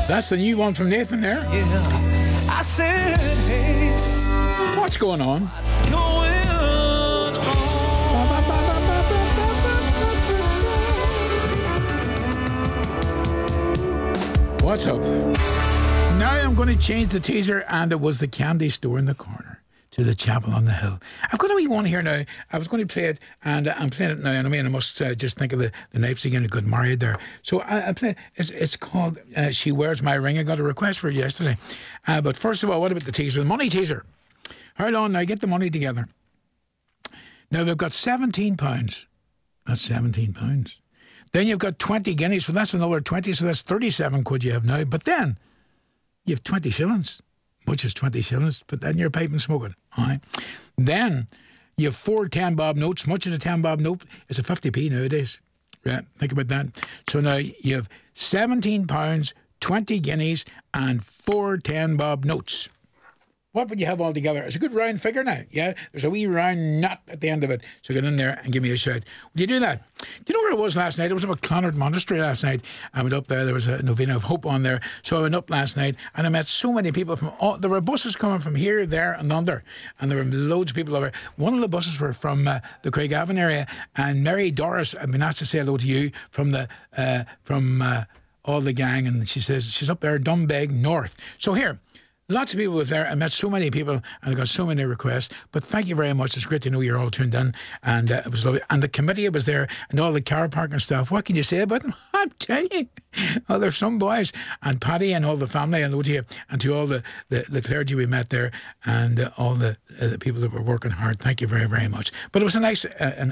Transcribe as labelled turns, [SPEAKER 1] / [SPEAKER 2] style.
[SPEAKER 1] That's the new one from Nathan there.
[SPEAKER 2] Yeah, I said, hey,
[SPEAKER 1] What's going on?
[SPEAKER 2] what's going on?
[SPEAKER 1] What's up? Now I'm going to change the teaser, and it was the candy store in the corner to the chapel on the hill. I've got a wee one here now. I was going to play it, and I'm playing it now. And I mean, I must just think of the knives again. A good married there. So I play. It's called "She Wears My Ring." I got a request for it yesterday. But first of all, what about the teaser? The money teaser. Hold on, now get the money together. Now we've got £17. That's £17. Then you've got 20 guineas, so that's another 20, so that's 37 quid you have now. But then you have 20 shillings. Which is 20 shillings. Put that in your pipe and smoke it. All right. Then you have 4 10-bob notes. Much as a 10-bob note is a 50p nowadays. Right, think about that. So now you have £17, 20 guineas, and 4 10-bob notes. What would you have all together? It's a good round figure now, yeah? There's a wee round nut at the end of it. So get in there and give me a shout. Would you do that? Do you know where it was last night? It was about Clonard Monastery last night. I went up there. There was a novena of hope on there. So I went up last night and I met so many people from all... There were buses coming from here, there and under. And there were loads of people over. One of the buses were from the Craigavon area. And Mary Doris, I've been asked to say hello to you from all the gang. And she says she's up there, Dumbeg North. So here... Lots of people were there. I met so many people and I got so many requests. But thank you very much. It's great to know you're all tuned in. And it was lovely. And the committee was there and all the car park and stuff. What can you say about them? I'm telling you. Oh, there's some boys. And Paddy and all the family and to all the clergy we met there and all the people that were working hard. Thank you very, very much. But it was a nice